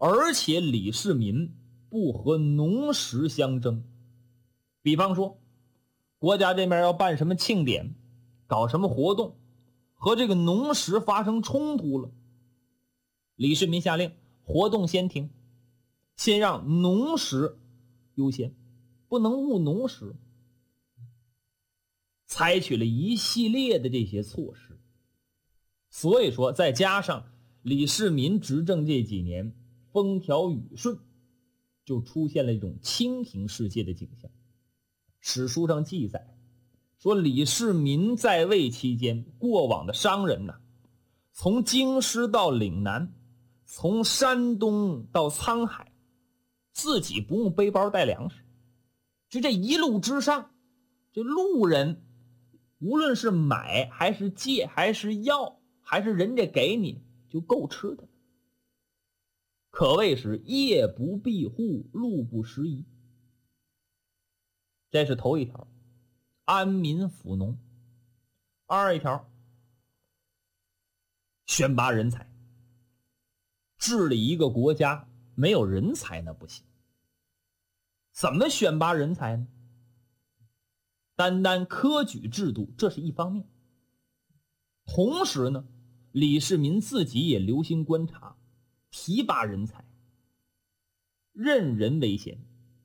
而且李世民不和农时相争。比方说国家这边要办什么庆典，搞什么活动，和这个农时发生冲突了，李世民下令活动先停，先让农时优先，不能误农时，采取了一系列的这些措施。所以说再加上李世民执政这几年风调雨顺，就出现了一种清平世界的景象。史书上记载说，李世民在位期间，过往的商人呢，从京师到岭南，从山东到沧海，自己不用背包带粮食，就这一路之上，这路人无论是买还是借还是要，还是人家给你，就够吃的，可谓是夜不闭户，路不拾遗。这是头一条，安民抚农。二一条，选拔人才。治理一个国家没有人才那不行。怎么选拔人才呢？单单科举制度这是一方面，同时呢，李世民自己也留心观察，提拔人才，任人唯贤，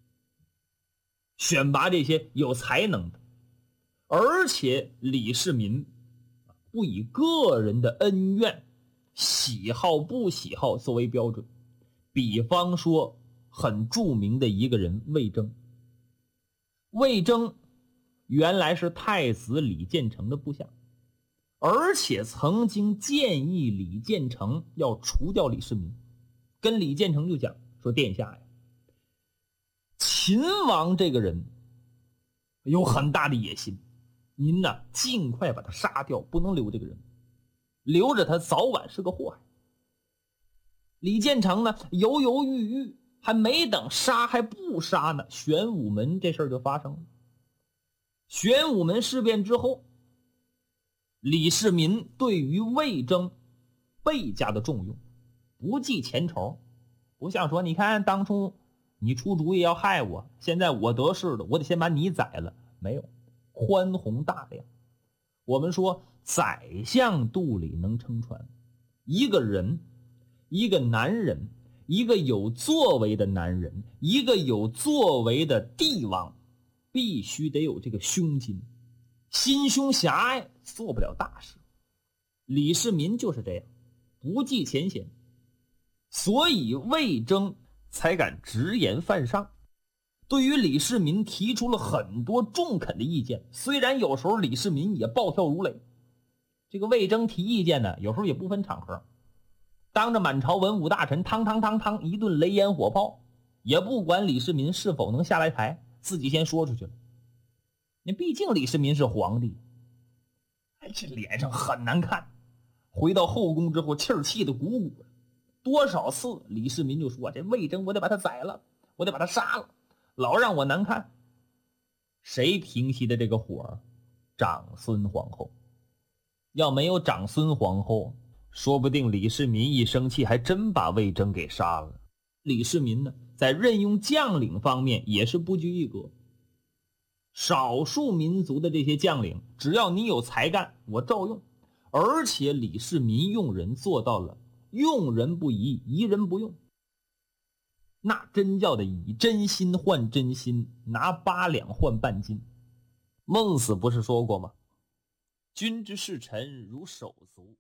选拔这些有才能的。而且李世民不以个人的恩怨、喜好不喜好作为标准。比方说很著名的一个人魏征。魏征原来是太子李建成的部下，而且曾经建议李建成要除掉李世民，跟李建成就讲说，殿下呀，秦王这个人有很大的野心，您呢尽快把他杀掉，不能留这个人，留着他早晚是个祸害。李建成呢犹犹豫豫，还没等杀还不杀呢，玄武门这事儿就发生了。玄武门事变之后，李世民对于魏征倍加的重用，不计前仇，不像说你看当初你出主意要害我，现在我得势了，我得先把你宰了，没有，宽宏大量。我们说宰相肚里能撑船，一个人，一个男人，一个有作为的男人，一个有作为的帝王，必须得有这个胸襟，心胸狭隘做不了大事。李世民就是这样，不计前嫌，所以魏征才敢直言犯上，对于李世民提出了很多中肯的意见。虽然有时候李世民也暴跳如雷，这个魏征提意见呢，有时候也不分场合，当着满朝文武大臣汤一顿雷烟火炮，也不管李世民是否能下来台，自己先说出去了。你毕竟李世民是皇帝，这脸上很难看。回到后宫之后，气儿气得鼓鼓的。多少次李世民就说，这魏征我得把他宰了，我得把他杀了，老让我难看。谁平息的这个火？长孙皇后。要没有长孙皇后，说不定李世民一生气还真把魏征给杀了。李世民呢，在任用将领方面也是不拘一格。少数民族的这些将领，只要你有才干，我照用。而且李世民用人做到了用人不疑，疑人不用。那真叫的以真心换真心，拿8两换半斤。孟子不是说过吗？君之视臣如手足。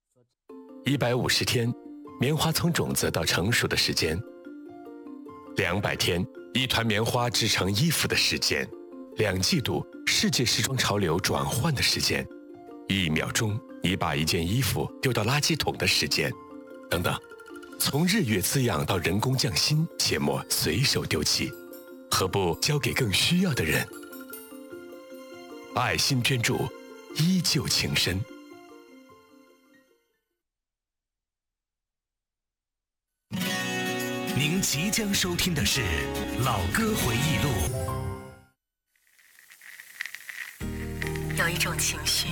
150天，棉花从种子到成熟的时间；200天，一团棉花织成衣服的时间；2季度，世界时装潮流转换的时间；1秒钟，你把一件衣服丢到垃圾桶的时间，等等。从日月滋养到人工匠心，切莫随手丢弃，何不交给更需要的人？爱心捐助，依旧情深。 您即将收听的是《老歌回忆录》。 有一种情绪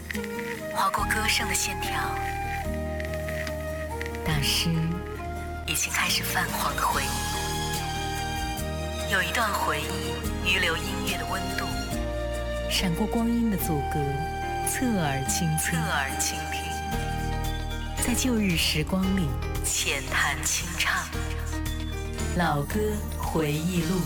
划过歌声的线条，大师一已经开始泛黄的回忆。有一段回忆预留音乐的温度， 闪过光阴的阻隔，侧耳倾听，在旧日时光里浅谈清唱。 老歌回忆录。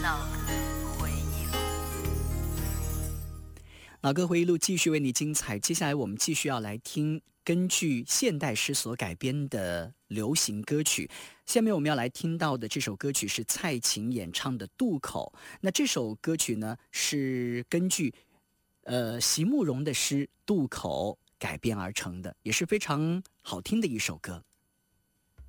老歌回忆录继续为你精彩，接下来我们继续要来听根据现代诗所改编的流行歌曲。下面我们要来听到的这首歌曲是蔡琴演唱的《渡口》。那这首歌曲呢，是根据席慕容的诗《渡口》改编而成的，也是非常好听的一首歌。